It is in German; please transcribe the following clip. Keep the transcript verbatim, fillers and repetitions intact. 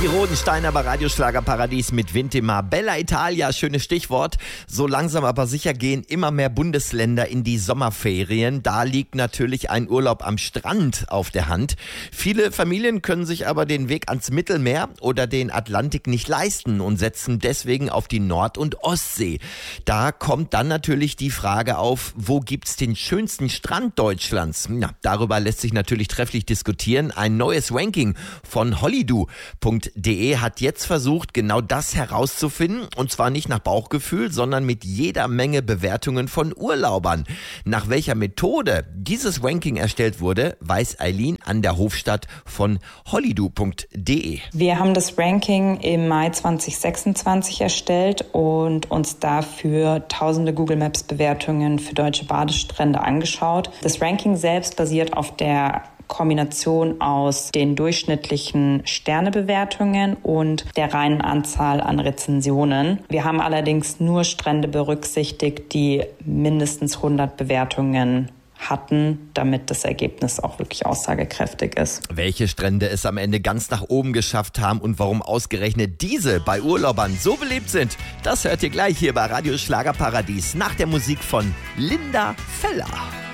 Die Rodensteiner bei Radioschlagerparadies mit Vintima. Bella Italia, schönes Stichwort. So langsam aber sicher gehen immer mehr Bundesländer in die Sommerferien. Da liegt natürlich ein Urlaub am Strand auf der Hand. Viele Familien können sich aber den Weg ans Mittelmeer oder den Atlantik nicht leisten und setzen deswegen auf die Nord- und Ostsee. Da kommt dann natürlich die Frage auf, wo gibt's den schönsten Strand Deutschlands? Ja, darüber lässt sich natürlich trefflich diskutieren. Ein neues Ranking von holidoo punkt de hat jetzt versucht, genau das herauszufinden, und zwar nicht nach Bauchgefühl, sondern mit jeder Menge Bewertungen von Urlaubern. Nach welcher Methode dieses Ranking erstellt wurde, weiß Eileen an der Hofstadt von holidoo punkt de. Wir haben das Ranking im Mai zwanzig sechsundzwanzig erstellt und uns dafür tausende Google Maps Bewertungen für deutsche Badestrände angeschaut. Das Ranking selbst basiert auf der Kombination aus den durchschnittlichen Sternebewertungen und der reinen Anzahl an Rezensionen. Wir haben allerdings nur Strände berücksichtigt, die mindestens hundert Bewertungen hatten, damit das Ergebnis auch wirklich aussagekräftig ist. Welche Strände es am Ende ganz nach oben geschafft haben und warum ausgerechnet diese bei Urlaubern so beliebt sind, das hört ihr gleich hier bei Radio Schlagerparadies nach der Musik von Linda Feller.